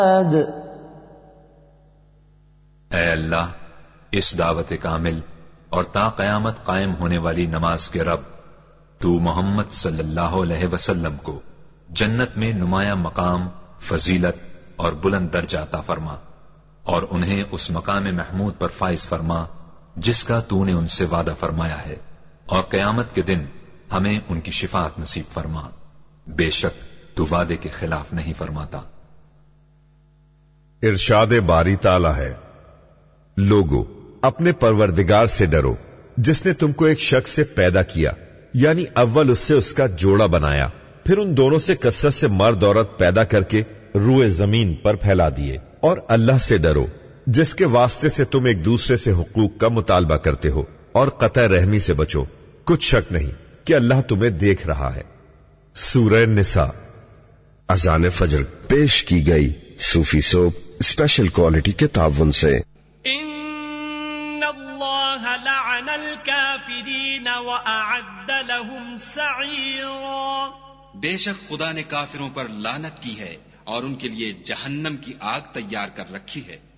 اے اللہ، اس دعوت کامل اور تا قیامت قائم ہونے والی نماز کے رب، تو محمد صلی اللہ علیہ وسلم کو جنت میں نمایاں مقام، فضیلت اور بلند درجہ عطا فرما، اور انہیں اس مقام محمود پر فائز فرما جس کا تو نے ان سے وعدہ فرمایا ہے، اور قیامت کے دن ہمیں ان کی شفاعت نصیب فرما، بے شک تو وعدے کے خلاف نہیں فرماتا۔ ارشاد باری تعالی ہے، لوگو اپنے پروردگار سے ڈرو جس نے تم کو ایک شخص سے پیدا کیا، یعنی اول اس سے اس کا جوڑا بنایا، پھر ان دونوں سے کثرت سے مرد عورت پیدا کر کے روئے زمین پر پھیلا دیے، اور اللہ سے ڈرو جس کے واسطے سے تم ایک دوسرے سے حقوق کا مطالبہ کرتے ہو، اور قطع رحمی سے بچو، کچھ شک نہیں کہ اللہ تمہیں دیکھ رہا ہے۔ سورہ نساء۔ اذان فجر پیش کی گئی صوفی سوپ اسپیشل کوالٹی کے تعاون سے۔ ان اللہ لعن الکافرین واعد لهم سعیرا، بے شک خدا نے کافروں پر لعنت کی ہے اور ان کے لیے جہنم کی آگ تیار کر رکھی ہے۔